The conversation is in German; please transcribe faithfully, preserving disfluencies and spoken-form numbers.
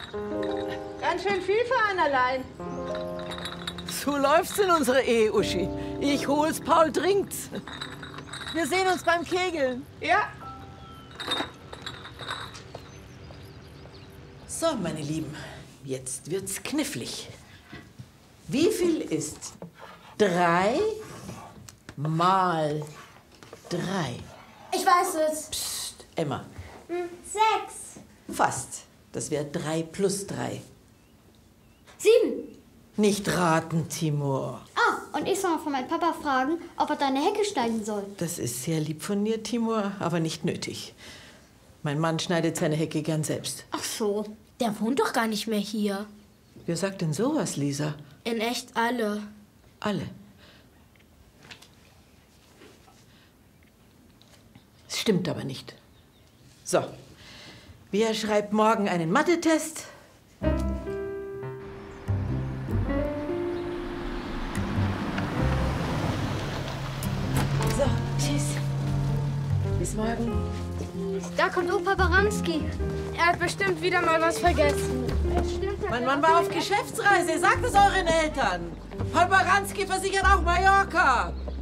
Ganz schön viel für einen allein. So läuft's in unserer Ehe, Uschi. Ich hol's, Paul trinkt's. Wir sehen uns beim Kegeln. Ja. So, meine Lieben, jetzt wird's knifflig. Wie viel ist drei mal drei? Ich weiß es. Psst, Emma. Hm, sechs. Fast. Das wäre drei plus drei. Sieben. Nicht raten, Timur. Ah, und ich soll mal von meinem Papa fragen, ob er deine Hecke schneiden soll. Das ist sehr lieb von dir, Timur, aber nicht nötig. Mein Mann schneidet seine Hecke gern selbst. Ach so, der wohnt doch gar nicht mehr hier. Wer sagt denn sowas, Lisa? In echt alle. Alle. Es stimmt aber nicht. So, wer schreibt morgen einen Mathe-Test? So, tschüss. Bis morgen. Da kommt Opa Baranski. Er hat bestimmt wieder mal was vergessen. Mein Mann war auf Geschäftsreise. Sagt es euren Eltern. Paul Baranski versichert auch Mallorca.